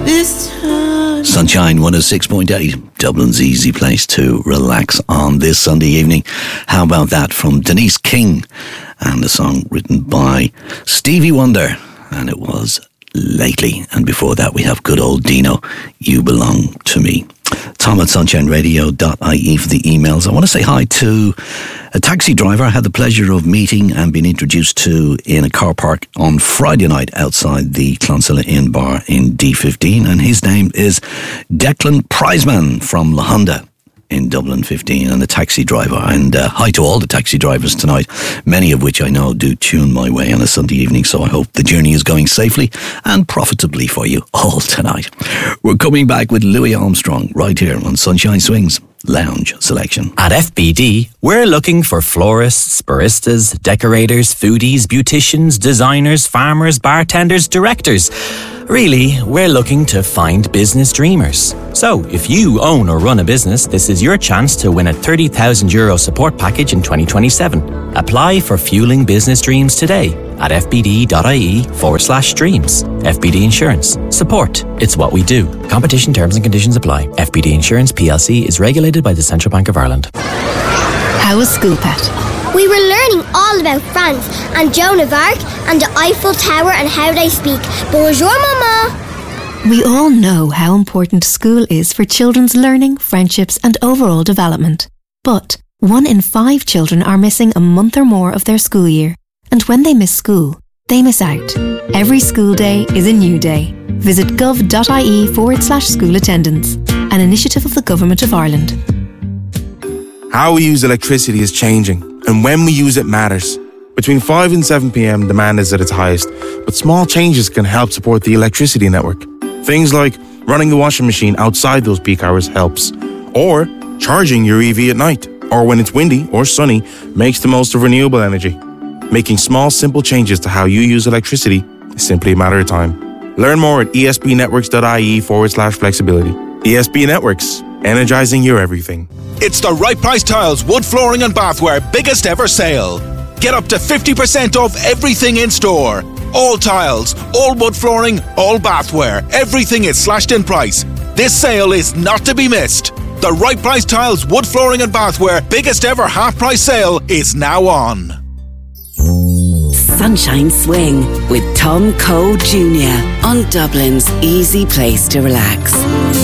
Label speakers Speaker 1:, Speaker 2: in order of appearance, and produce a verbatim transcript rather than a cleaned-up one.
Speaker 1: this time.
Speaker 2: Sunshine one oh six point eight, Dublin's easy place to relax on this Sunday evening. How about that from Denise King, and a song written by Stevie Wonder, and it was Lately. And before that we have good old Dino, You Belong to Me. Tom at sunshine radio dot I E for the emails. I want to say hi to a taxi driver I had the pleasure of meeting and being introduced to in a car park on Friday night outside the Clonsilla Inn bar in D fifteen, and his name is Declan Prizeman from La Honda in Dublin fifteen, and a taxi driver. And uh, hi to all the taxi drivers tonight, many of which I know do tune my way on a Sunday evening, so I hope the journey is going safely and profitably for you all tonight. We're coming back with Louis Armstrong right here on Sunshine Swings Lounge Selection.
Speaker 3: At F B D, we're looking for florists, baristas, decorators, foodies, beauticians, designers, farmers, bartenders, directors. Really, we're looking to find business dreamers. So, if you own or run a business, this is your chance to win a thirty thousand euro support package in twenty twenty-seven. Apply for Fueling Business Dreams today at fbd.ie forward slash dreams. F B D Insurance. Support. It's what we do. Competition terms and conditions apply. F B D Insurance P L C is regulated by the Central Bank of Ireland.
Speaker 4: How was school, Pat?
Speaker 5: We were learning all about France and Joan of Arc and the Eiffel Tower and how they speak. Bonjour, Mama!
Speaker 4: We all know how important school is for children's learning, friendships and overall development. But one in five children are missing a month or more of their school year. And when they miss school, they miss out. Every school day is a new day. Visit gov.ie forward slash school attendance, an initiative of the Government of Ireland.
Speaker 6: How we use electricity is changing, and when we use it matters. Between five and seven p.m, demand is at its highest, but small changes can help support the electricity network. Things like running the washing machine outside those peak hours helps, or charging your E V at night, or when it's windy or sunny, makes the most of renewable energy. Making small, simple changes to how you use electricity is simply a matter of time. Learn more at esbnetworks.ie forward slash flexibility. E S B Networks, energizing your everything.
Speaker 7: It's the Right Price Tiles Wood Flooring and Bathware biggest ever sale. Get up to fifty percent off everything in store. All tiles, all wood flooring, all bathware. Everything is slashed in price. This sale is not to be missed. The Right Price Tiles Wood Flooring and Bathware biggest ever half price sale is now on.
Speaker 8: Sunshine Swing with Tom Cole Junior on Dublin's easy place to relax.